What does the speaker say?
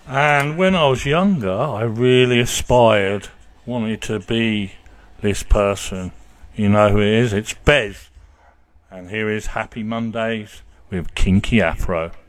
And when I was younger, I really aspired, wanted to be this person. You know who it is? It's Bez. And here is Happy Mondays with Kinky Afro.